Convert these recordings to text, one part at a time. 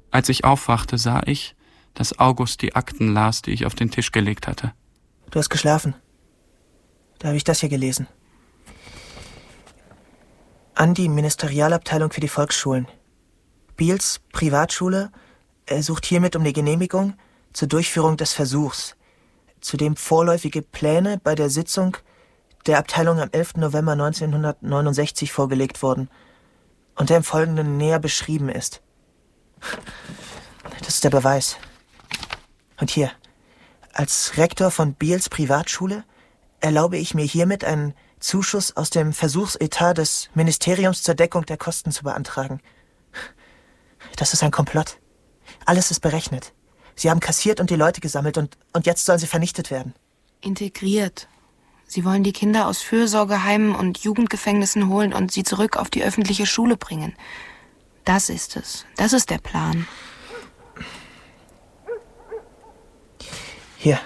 Als ich aufwachte, sah ich, dass August die Akten las, die ich auf den Tisch gelegt hatte. Du hast geschlafen. Da habe ich das hier gelesen. An die Ministerialabteilung für die Volksschulen. Beals Privatschule ersucht hiermit um die Genehmigung zur Durchführung des Versuchs, zu dem vorläufige Pläne bei der Sitzung der Abteilung am 11. November 1969 vorgelegt wurden und der im Folgenden näher beschrieben ist. Das ist der Beweis. Und hier, als Rektor von Beals Privatschule erlaube ich mir hiermit einen Zuschuss aus dem Versuchsetat des Ministeriums zur Deckung der Kosten zu beantragen. Das ist ein Komplott. Alles ist berechnet. Sie haben kassiert und die Leute gesammelt und jetzt sollen sie vernichtet werden. Integriert. Sie wollen die Kinder aus Fürsorgeheimen und Jugendgefängnissen holen und sie zurück auf die öffentliche Schule bringen. Das ist es. Das ist der Plan. Hier.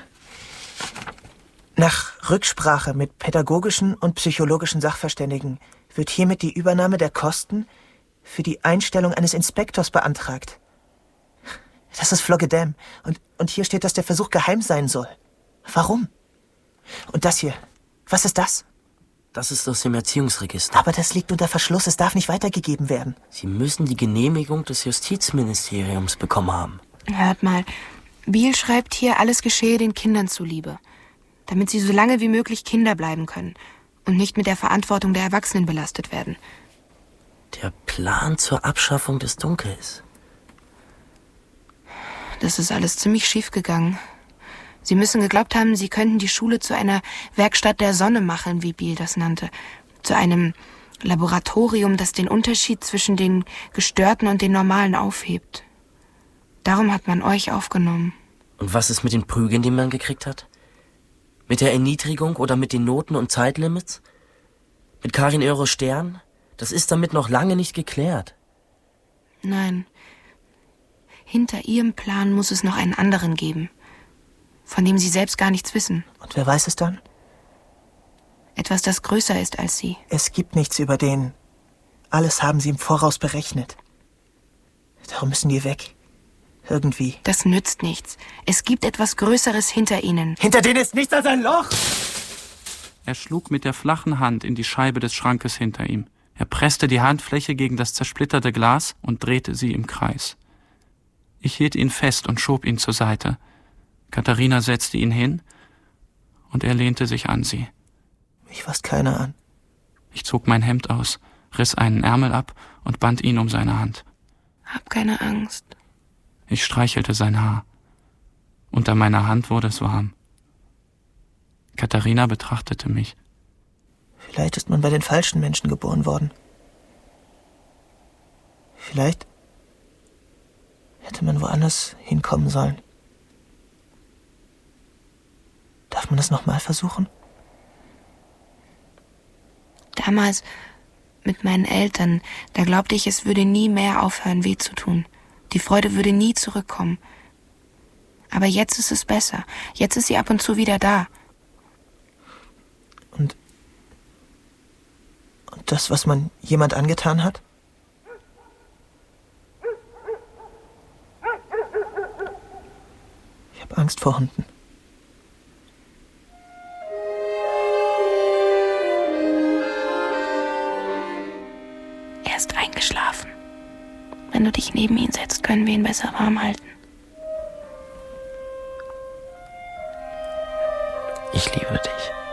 Nach Rücksprache mit pädagogischen und psychologischen Sachverständigen wird hiermit die Übernahme der Kosten für die Einstellung eines Inspektors beantragt. Das ist Floggedam. Und hier steht, dass der Versuch geheim sein soll. Warum? Und das hier, was ist das? Das ist aus dem Erziehungsregister. Aber das liegt unter Verschluss, es darf nicht weitergegeben werden. Sie müssen die Genehmigung des Justizministeriums bekommen haben. Hört mal, Beal schreibt hier, alles geschehe den Kindern zuliebe, damit sie so lange wie möglich Kinder bleiben können und nicht mit der Verantwortung der Erwachsenen belastet werden. Der Plan zur Abschaffung des Dunkels. Das ist alles ziemlich schief gegangen. Sie müssen geglaubt haben, sie könnten die Schule zu einer Werkstatt der Sonne machen, wie Beal das nannte. Zu einem Laboratorium, das den Unterschied zwischen den Gestörten und den Normalen aufhebt. Darum hat man euch aufgenommen. Und was ist mit den Prügeln, die man gekriegt hat? Mit der Erniedrigung oder mit den Noten und Zeitlimits? Mit Karin Euro Stern? Das ist damit noch lange nicht geklärt. Nein. Hinter ihrem Plan muss es noch einen anderen geben, von dem sie selbst gar nichts wissen. Und wer weiß es dann? Etwas, das größer ist als sie. Es gibt nichts über den. Alles haben sie im Voraus berechnet. Darum müssen die weg. Irgendwie. Das nützt nichts. Es gibt etwas Größeres hinter ihnen. Hinter denen ist nichts als ein Loch! Er schlug mit der flachen Hand in die Scheibe des Schrankes hinter ihm. Er presste die Handfläche gegen das zersplitterte Glas und drehte sie im Kreis. Ich hielt ihn fest und schob ihn zur Seite. Katharina setzte ihn hin und er lehnte sich an sie. Mich fasst keiner an. Ich zog mein Hemd aus, riss einen Ärmel ab und band ihn um seine Hand. Hab keine Angst. Ich streichelte sein Haar. Unter meiner Hand wurde es warm. Katharina betrachtete mich. Vielleicht ist man bei den falschen Menschen geboren worden. Vielleicht hätte man woanders hinkommen sollen. Darf man das nochmal versuchen? Damals mit meinen Eltern, da glaubte ich, es würde nie mehr aufhören, weh zu tun. Die Freude würde nie zurückkommen. Aber jetzt ist es besser. Jetzt ist sie ab und zu wieder da. Und das, was man jemand angetan hat? Ich habe Angst vor Hunden. Er ist eingeschlafen. Wenn du dich neben ihn setzt, können wir ihn besser warm halten. Ich liebe dich.